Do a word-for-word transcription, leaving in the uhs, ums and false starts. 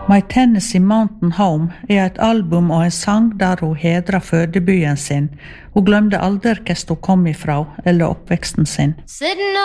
My Tennessee Mountain Home er et album og en sang der hun hedrer fødebyen sin. Hun glemte aldri hvor hun kom ifra eller oppveksten sin.